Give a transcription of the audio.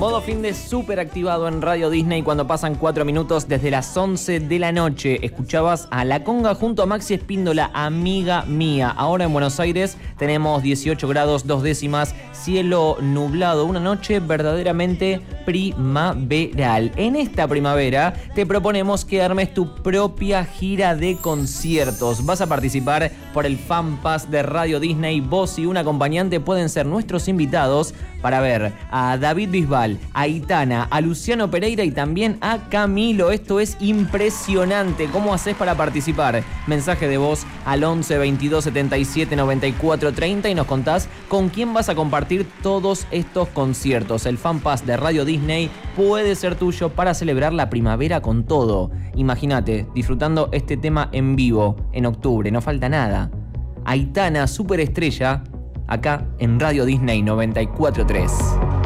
Modo fin de súper activado en Radio Disney cuando pasan 4 minutos desde las 11 de la noche. Escuchabas a La Conga junto a Maxi Espíndola, amiga mía. Ahora en Buenos Aires tenemos 18 grados 2 décimas, cielo nublado, una noche verdaderamente primaveral. En esta primavera te proponemos que armes tu propia gira de conciertos. Vas a participar por el Fan Pass de Radio Disney. Vos y un acompañante pueden ser nuestros invitados para ver a David Bisbal, a Aitana, a Luciano Pereira y también a Camilo. Esto es impresionante. ¿Cómo haces para participar? Mensaje de voz al 11 22 77 94 30 y nos contás con quién vas a compartir todos estos conciertos. El Fan Pass de Radio Disney puede ser tuyo para celebrar la primavera con todo. Imagínate, disfrutando este tema en vivo en octubre, no falta nada. Aitana, superestrella, acá en Radio Disney 94.3.